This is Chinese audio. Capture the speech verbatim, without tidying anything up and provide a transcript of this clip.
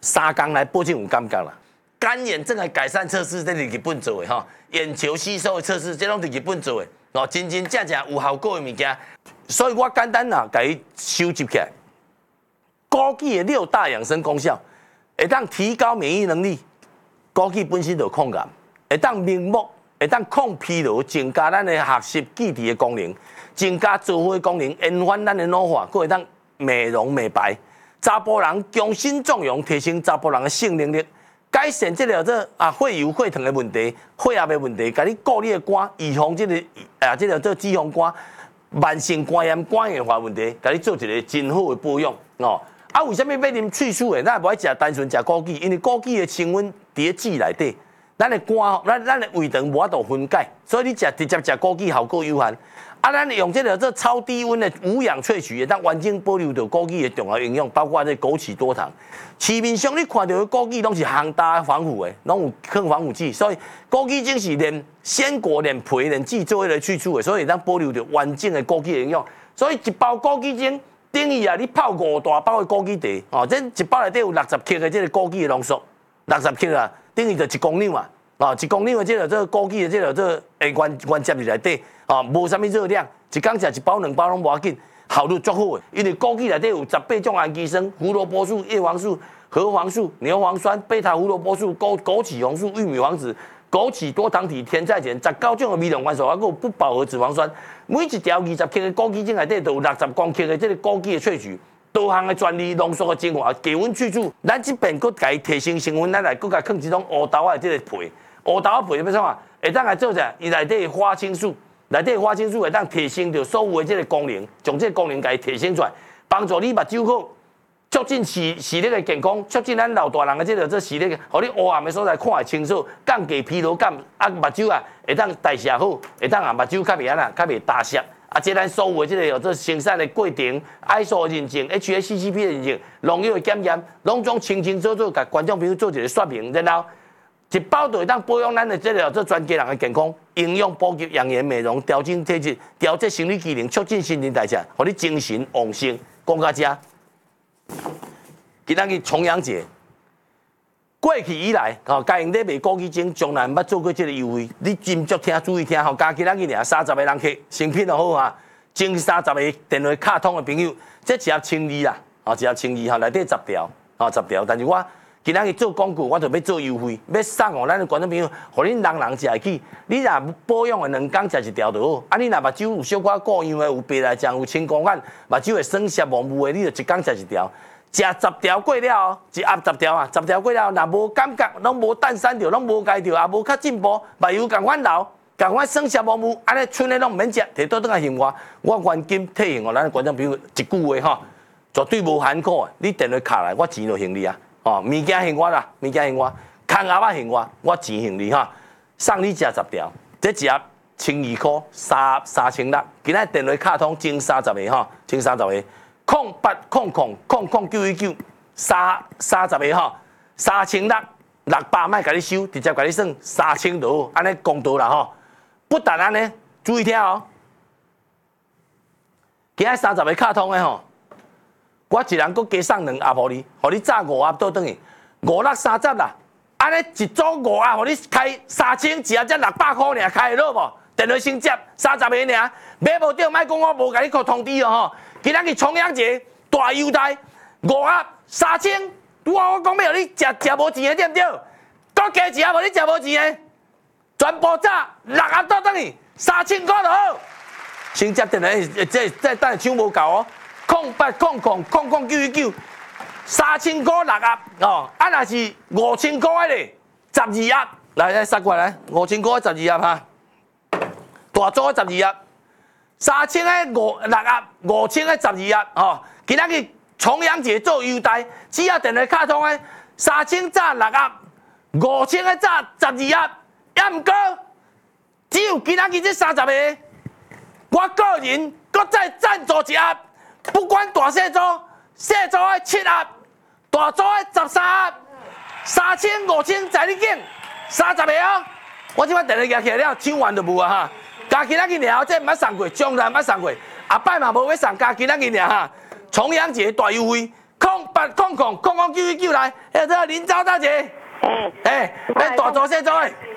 三工来保证有感觉啦。干眼症的改善测试，这是日本做的吼，眼球吸收的测试，这拢是日本做的，哦，真真正正有效果的物件。所以我简单啦，甲伊收集起来。枸杞的六大养生功效，会当提高免疫能力。枸杞本身就抗癌，会当明目，会当抗疲劳，增加咱的学习记忆的功能，增加做伙的功能，延缓咱的老化，佫会当美容美白。查甫人强心壮阳，提升查甫人的性能力。改善这个这啊血油血糖的问题，血压的问题，甲你顾你的肝，预防这个啊这个这脂肪肝、慢性肝炎、肝硬化问题，甲你做一个真好的保养哦。啊，为什么要啉萃取的？咱不爱食单纯食枸杞，因为枸杞的成分伫咧籽内底，咱的肝、咱咱的胃肠无法度分解，所以你食直接食枸杞效果有限。啊，咱用这个这超低温的无氧萃取，当完整保留到枸杞的重要营养，包括这枸杞多糖。市面上你看到的枸杞拢是烘大防腐的，拢有抗防腐剂，所以枸杞精是连鲜果、连皮、连籽做来萃取的，所以当保留着完整的枸杞的营养。所以一包枸杞精等于啊，你泡五大包的枸杞茶，哦，这一包内底有六十克的这个枸杞的浓缩，六十克啊，等于就一公两啊，啊，一公两的这个这个枸杞的这个这个诶原原接入内底。啊，无啥物热量，一工食一包两包拢无要紧，效率足好的。因为枸杞内底有十八种氨基酸、胡萝卜素、叶黄素、核黄素、牛磺酸、贝塔胡萝卜素、枸枸杞红素、玉米黄质、枸杞多糖体、甜菜碱，十九种的微量元素，还有不饱和脂肪酸。每一条二十克的枸杞精内底都有六十公克的这个枸杞的萃取，多项的专利浓缩的精华，低温萃取。咱这边佫家提升成分，咱来佫甲放一种乌豆的这个皮，乌豆的皮要创啊？会当来做啥？伊内底花青素。内底花青素会当提升着所有的这个功能，将这个功能给提升出来，帮助你目睭好，促进视视力的健康，促进咱老大人的这个这视力，互你黑暗的所在看会清楚，降低疲劳感，啊目睭啊会当代谢好，会当啊目睭较袂安啦，较袂打涩。啊，这咱所有的这个有这生产的过程 ，I S O 的认证 ，H A C C P 的认证，农药的检验，拢总清清楚楚，甲观众朋友做一个说明，然后。一包就会当保养咱的这个这全家人的健康，营养补给、养颜美容、调整体质、调节生理机能、促进新陈代谢，互你精神旺盛。讲到这，今仔日重阳节，过去以来，吼，家用咧卖枸杞精，从来毋捌做过这个优惠。你斟酌听，注意听，吼，加今仔日尔三十个人客，成品就好啊。前三十个电话卡通的朋友，这一盒千二啦，吼，一盒千二，吼，内底十条，吼，十条，但是我。今仔日做广告，我就要做优惠，要送互咱的观众朋友，互恁人人食会起。你若保养的两工食一条就好。啊，你若目睭有小可过样的，有白内障、有青光眼，目睭会酸涩模糊的，你就一工食一条。食十条过了，一盒十条啊，十条过了，若无感觉，拢无蛋散着，拢无解着，也无较进步，目睭共款流，共款酸涩模糊，安尼剩的拢毋免食，摕倒转来还我，我原金退还互咱的观众朋友一句话吼，绝对无含苦的。你电话卡来，我钱就还你啊。哦，物件还我啦，物件还我，空鸭仔还我，我钱还你哈。送你食十条，这一盒千二块，三三千六。今仔电话卡通前三十个哈，前三十个，空八空空空空九一九，三三十个哈，三千六六百卖甲你收，直接甲你算三千多，安尼公道啦吼。不但安尼，注意听哦。今仔三十个卡通的吼。我一人佫加送两盒互你，互你炸五盒倒转去，五六三十啦。安尼一组五盒，互你开三千，一盒才六百块尔，开得落无？电话先接三十个尔，买无着莫讲我无甲你通通知哦吼。今仔日重阳节大优待，五盒三千，拄好我讲要互你食食无钱的对不对？佫加一盒互你食无钱的，全部炸六盒倒转去，三千块就好。先接电话，这这等下抢无够哦。空八空空空空九一九，三千块六盒哦，啊若是五千块咧，十二盒，来来杀过来，五千块十二盒哈，大组十二盒，三千个五六盒，五千个十二盒哦。今仔日重阳节做优待，只要电话卡通诶，三千炸六盒，五千个炸十二盒，也毋过，只有今仔日这三十个，我个人搁再赞助一盒。不管大细组，细组的七盒，大组的十三盒，三千五千在你拣，三十个哦。我即摆电话举起来了，抢完就无啊哈。加今仔日尔，这毋捌送过，将来毋捌送过，后摆嘛无要送，加今仔日尔哈。重阳节大优惠，空八把空空空空救一救来，哎，这林昭大姐， 哎哎，哎，大做小做诶。